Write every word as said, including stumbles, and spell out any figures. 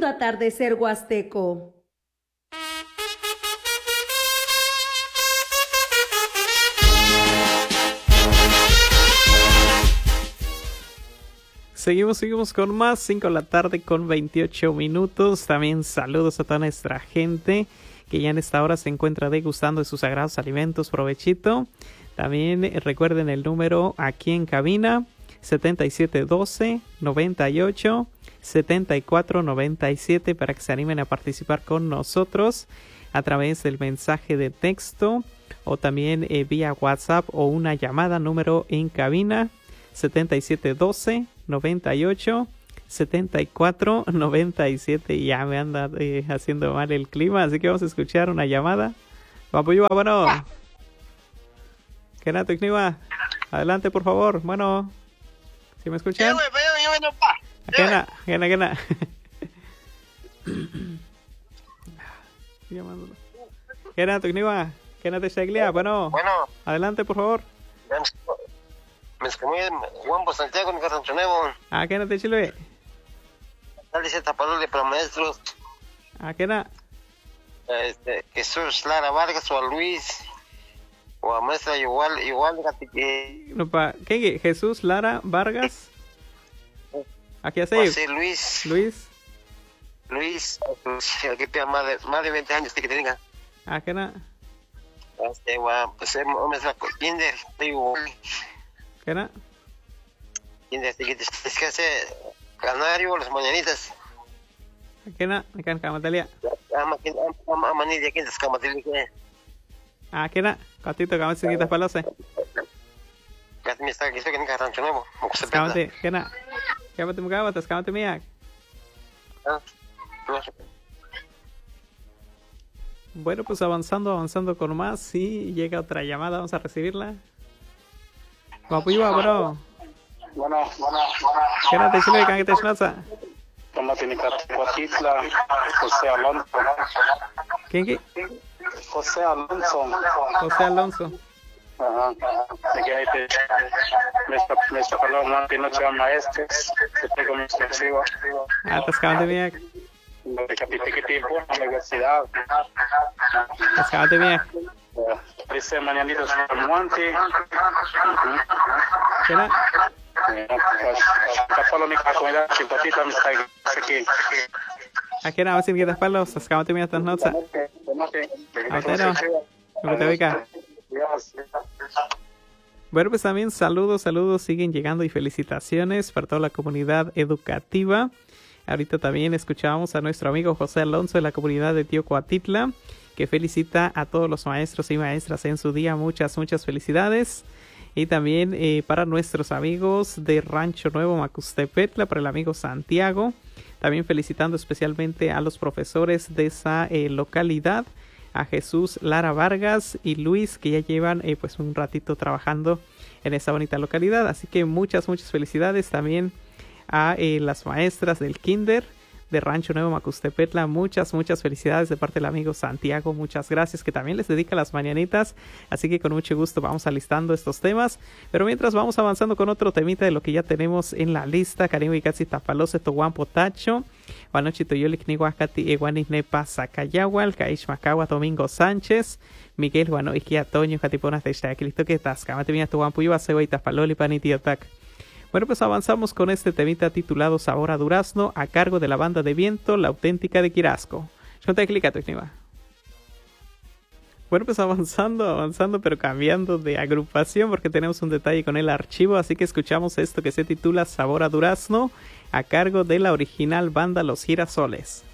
Segundo atardecer huasteco. Seguimos, seguimos con más, cinco de la tarde con veintiocho minutos. También saludos a toda nuestra gente que ya en esta hora se encuentra degustando de sus sagrados alimentos. Provechito. También eh, recuerden el número aquí en cabina, setenta y siete doce, noventa y ocho, setenta y cuatro noventa y siete, para que se animen a participar con nosotros a través del mensaje de texto o también eh, vía WhatsApp o una llamada, número en cabina, setenta y siete doce, noventa y ocho, setenta y cuatro noventa y siete. Y ya me anda eh, haciendo mal el clima, así que vamos a escuchar una llamada. Papuyo, bueno. ¿Qué nada, Tecniva? Adelante, por favor. Bueno, ¿sí me escuchan? ¿Qué nada? ¿Qué nada? ¿Qué nada? ¿Qué nada, Tecniva? ¿Qué nada, Tecniva? Bueno, Bueno, adelante, por favor. me escomí Juan por Santiago en Carrancho Nuevo. ¿A qué nada, Techilve? Tal dice Tapalole para maestros. ¿A qué nada? Este, Jesús Lara Vargas o a Luis o a maestra igual, igual, fíjate que No, pa, ¿qué? Jesús Lara Vargas. Aquí o hace así, Luis, Luis. Luis, aquí tiene más de, más de veinte años que tenga. ¿A qué nada? Este, guau, pues es maestra Kinder, digo, ¿Qué nada? Kinder, es que hace canario, las mañanitas. ¿A qué nada? Acá en Camatalia. Ama, ama, ama, ni de aquí en las Camatilis, que ¿A qué nada? Catito, que me se quitas palose. casi me está aquí, estoy en Carrancho Nuevo. Escámate, ¿qué nada? Cámate, mucábate, escámate, mía. Bueno, pues avanzando, avanzando con más. Sí, llega otra llamada, vamos a recibirla. Guapuiba, bro. Bueno, bueno, bueno. ¿Qué nada te chile, can que te schnaza? Toma Tinicatecuatitla, José Alonso. ¿Quién qué? José Alonso. José Alonso. Ajá. De que ahí te. Me está, me está hablando que no se llama este. Que tengo mi extensivo. Ah, te escámate, mía. De Capiteque tiempo, la universidad. Escámate, mía. Dice mañanitos por Monte. ¿Qué nada? Pues, acá mi comunidad, simpatita, me está aquí. ¿A qué nada? Sin que te palos, escámate, mía, estas notas. Autero, ¿cómo te ubica? Bueno, pues también saludos, saludos, siguen llegando y felicitaciones para toda la comunidad educativa. Ahorita también escuchábamos a nuestro amigo José Alonso de la comunidad de Tiocoatitla, que felicita a todos los maestros y maestras en su día. Muchas, muchas felicidades. Y también eh, para nuestros amigos de Rancho Nuevo Macustepetla, para el amigo Santiago. También felicitando especialmente a los profesores de esa eh, localidad, a Jesús Lara Vargas y Luis, que ya llevan eh, pues un ratito trabajando en esa bonita localidad. Así que muchas, muchas felicidades también a eh, las maestras del Kinder de Rancho Nuevo Macustepetla. Muchas, muchas felicidades de parte del amigo Santiago. Muchas gracias, que también les dedica las mañanitas. Así que con mucho gusto vamos alistando estos temas. Pero mientras vamos avanzando con otro temita de lo que ya tenemos en la lista. Karim Ikatsi Tapalose Toguan Potacho. Wanochi Toyolik Nihuacati Eguanis Nepa Zacayawal. Kaish Macagua Domingo Sánchez. Miguel Guano Iquia Toño Jatiponas de Ixtaquilisto que Tascamate Minas Toguan Puyua Cegua y Tapaloli Panitiotac. Bueno, pues avanzamos con este temita titulado Sabor a Durazno, a cargo de la banda de viento La Auténtica de Quirasco. Bueno, pues avanzando, avanzando, pero cambiando de agrupación porque tenemos un detalle con el archivo, así que escuchamos esto que se titula Sabor a Durazno, a cargo de la original banda Los Girasoles.